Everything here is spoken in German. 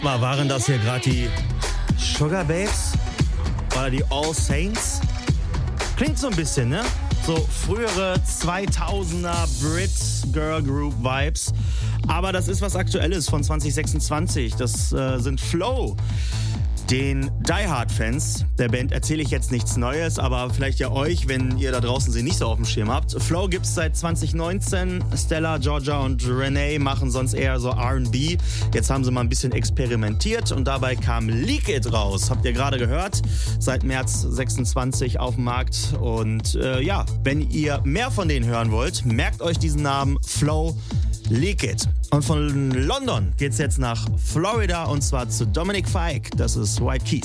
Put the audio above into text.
Waren das hier gerade die Sugar Babes? Oder die All Saints? Klingt so ein bisschen, ne? So frühere 2000er Brit Girl Group Vibes. Aber das ist was Aktuelles von 2026. Das sind Flow. Den Die Hard-Fans der Band erzähle ich jetzt nichts Neues, aber vielleicht ja euch, wenn ihr da draußen sie nicht so auf dem Schirm habt. Flow gibt's seit 2019. Stella, Georgia und Renee machen sonst eher so R&B. Jetzt haben sie mal ein bisschen experimentiert und dabei kam Leak It raus. Habt ihr gerade gehört? Seit März 26 auf dem Markt. Und ja, wenn ihr mehr von denen hören wollt, merkt euch diesen Namen Flow. Leak It. Und von London geht's jetzt nach Florida und zwar zu Dominic Fike. Das ist White Keys.